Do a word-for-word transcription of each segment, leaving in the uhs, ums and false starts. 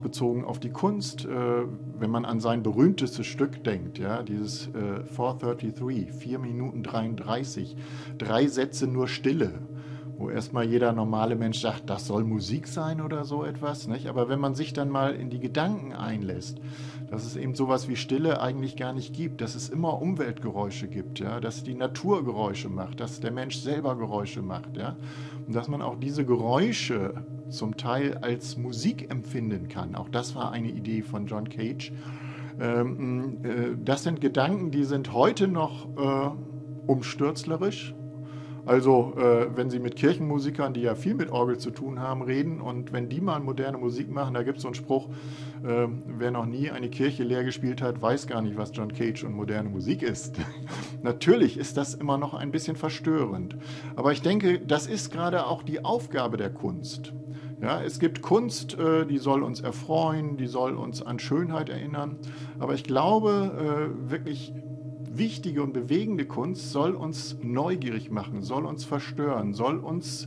bezogen auf die Kunst, äh, wenn man an sein berühmtestes Stück denkt, ja, dieses äh, vier dreiunddreißig, vier Minuten dreiunddreißig, drei Sätze nur Stille, wo erstmal jeder normale Mensch sagt, das soll Musik sein oder so etwas, nicht? Aber wenn man sich dann mal in die Gedanken einlässt, dass es eben sowas wie Stille eigentlich gar nicht gibt, dass es immer Umweltgeräusche gibt, ja, dass die Natur Geräusche macht, dass der Mensch selber Geräusche macht, ja, und dass man auch diese Geräusche zum Teil als Musik empfinden kann. Auch das war eine Idee von John Cage. Ähm, äh, das sind Gedanken, die sind heute noch äh, umstürzlerisch. Also äh, wenn Sie mit Kirchenmusikern, die ja viel mit Orgel zu tun haben, reden und wenn die mal moderne Musik machen, da gibt es so einen Spruch, äh, wer noch nie eine Kirche leer gespielt hat, weiß gar nicht, was John Cage und moderne Musik ist. Natürlich ist das immer noch ein bisschen verstörend. Aber ich denke, das ist gerade auch die Aufgabe der Kunst. Ja, es gibt Kunst, äh, die soll uns erfreuen, die soll uns an Schönheit erinnern. Aber ich glaube, äh, wirklich wichtige und bewegende Kunst soll uns neugierig machen, soll uns verstören, soll uns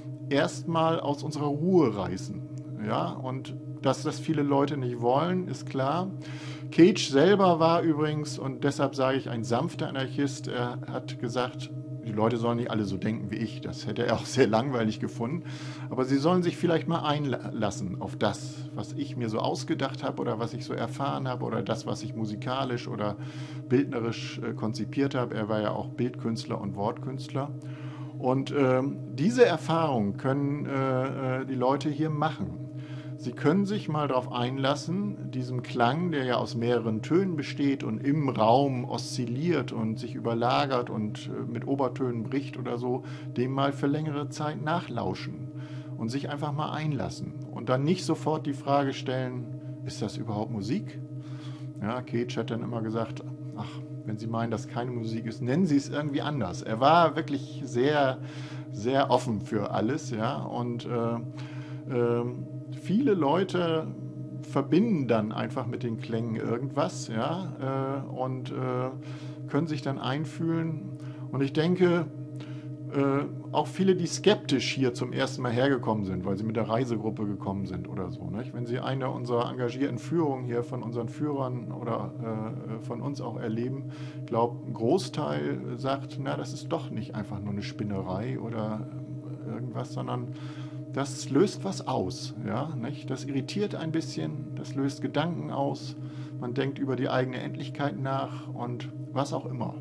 erstmal aus unserer Ruhe reißen. Ja, und dass das viele Leute nicht wollen, ist klar. Cage selber war übrigens, und deshalb sage ich, ein sanfter Anarchist. Er hat gesagt, die Leute sollen nicht alle so denken wie ich. Das hätte er auch sehr langweilig gefunden. Aber sie sollen sich vielleicht mal einlassen auf das, was ich mir so ausgedacht habe oder was ich so erfahren habe oder das, was ich musikalisch oder bildnerisch äh, konzipiert habe. Er war ja auch Bildkünstler und Wortkünstler. Und ähm, diese Erfahrung können äh, die Leute hier machen. Sie können sich mal darauf einlassen, diesem Klang, der ja aus mehreren Tönen besteht und im Raum oszilliert und sich überlagert und mit Obertönen bricht oder so, dem mal für längere Zeit nachlauschen und sich einfach mal einlassen. Und dann nicht sofort die Frage stellen, ist das überhaupt Musik? Ja, Cage hat dann immer gesagt, ach, wenn Sie meinen, dass keine Musik ist, nennen Sie es irgendwie anders. Er war wirklich sehr, sehr offen für alles, ja, und äh, äh, viele Leute verbinden dann einfach mit den Klängen irgendwas, ja, äh, und äh, können sich dann einfühlen. Und ich denke, äh, auch viele, die skeptisch hier zum ersten Mal hergekommen sind, weil sie mit der Reisegruppe gekommen sind oder so, nicht? Wenn sie eine unserer engagierten Führungen hier von unseren Führern oder äh, von uns auch erleben, ich glaube, ein Großteil sagt, na, das ist doch nicht einfach nur eine Spinnerei oder irgendwas, sondern das löst was aus, ja, nicht? Das irritiert ein bisschen, das löst Gedanken aus, man denkt über die eigene Endlichkeit nach und was auch immer.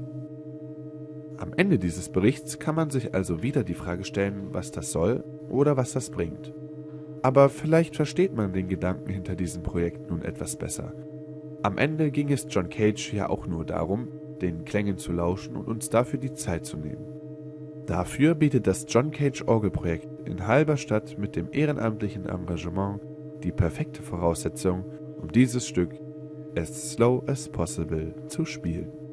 Am Ende dieses Berichts kann man sich also wieder die Frage stellen, was das soll oder was das bringt. Aber vielleicht versteht man den Gedanken hinter diesem Projekt nun etwas besser. Am Ende ging es John Cage ja auch nur darum, den Klängen zu lauschen und uns dafür die Zeit zu nehmen. Dafür bietet das John Cage Orgelprojekt in Halberstadt mit dem ehrenamtlichen Engagement die perfekte Voraussetzung, um dieses Stück as slow as possible zu spielen.